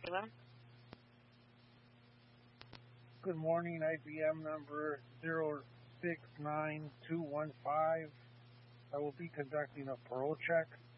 Hello? Good morning, IBM number 069215. I will be conducting a parole check.